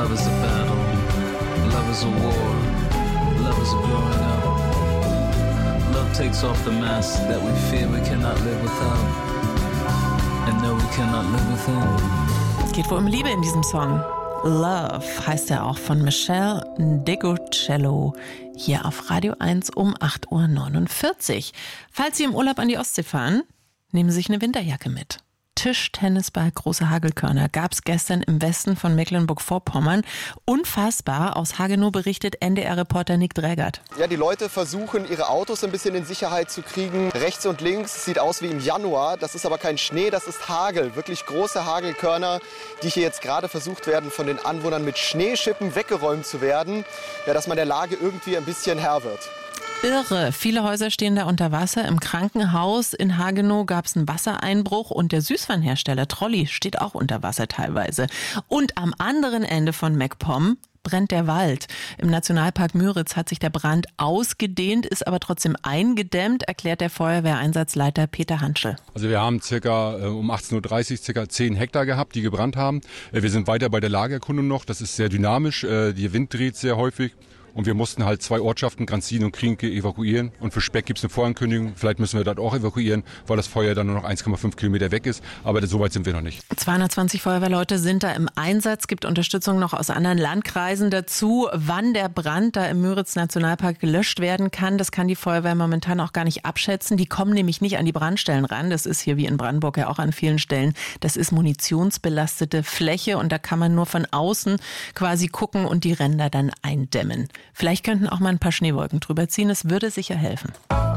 Love is a battle. Love is a war. Love is a growing up. Love takes off the mask that we fear we cannot live without. And no, we cannot live within. Es geht wohl um Liebe in diesem Song. Love heißt er auch, von Michelle Degocello, hier auf Radio 1 um 8.49 Uhr. Falls Sie im Urlaub an die Ostsee fahren, nehmen Sie sich eine Winterjacke mit. Tischtennisball, große Hagelkörner gab es gestern im Westen von Mecklenburg-Vorpommern. Unfassbar, aus Hagenow berichtet NDR-Reporter Nick Drägert. Ja, die Leute versuchen, ihre Autos ein bisschen in Sicherheit zu kriegen. Rechts und links sieht aus wie im Januar. Das ist aber kein Schnee, das ist Hagel. Wirklich große Hagelkörner, die hier jetzt gerade versucht werden, von den Anwohnern mit Schneeschippen weggeräumt zu werden. Ja, dass man der Lage irgendwie ein bisschen Herr wird. Irre. Viele Häuser stehen da unter Wasser. Im Krankenhaus in Hagenow gab es einen Wassereinbruch und der Süßwarenhersteller Trolli steht auch unter Wasser teilweise. Und am anderen Ende von MacPom brennt der Wald. Im Nationalpark Müritz hat sich der Brand ausgedehnt, ist aber trotzdem eingedämmt, erklärt der Feuerwehreinsatzleiter Peter Hanschel. Also wir haben um 18.30 Uhr circa 10 Hektar gehabt, die gebrannt haben. Wir sind weiter bei der Lagererkundung noch. Das ist sehr dynamisch. Der Wind dreht sehr häufig. Und wir mussten halt 2 Ortschaften, Granzin und Krienke, evakuieren. Und für Speck gibt es eine Vorankündigung. Vielleicht müssen wir dort auch evakuieren, weil das Feuer dann nur noch 1,5 Kilometer weg ist. Aber so weit sind wir noch nicht. 220 Feuerwehrleute sind da im Einsatz. Gibt Unterstützung noch aus anderen Landkreisen dazu. Wann der Brand da im Müritz-Nationalpark gelöscht werden kann, das kann die Feuerwehr momentan auch gar nicht abschätzen. Die kommen nämlich nicht an die Brandstellen ran. Das ist hier wie in Brandenburg ja auch an vielen Stellen. Das ist munitionsbelastete Fläche und da kann man nur von außen quasi gucken und die Ränder dann eindämmen. Vielleicht könnten auch mal ein paar Schneewolken drüber ziehen. Es würde sicher helfen.